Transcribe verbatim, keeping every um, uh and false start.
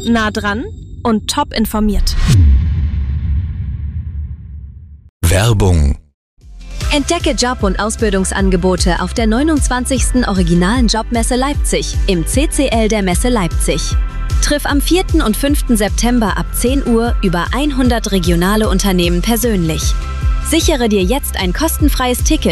nah dran und top informiert. Werbung. Entdecke Job- und Ausbildungsangebote auf der neunundzwanzigsten Originalen Jobmesse Leipzig im C C L der Messe Leipzig. Triff am vierten und fünften September ab zehn Uhr über hundert regionale Unternehmen persönlich. Sichere dir jetzt ein kostenfreies Ticket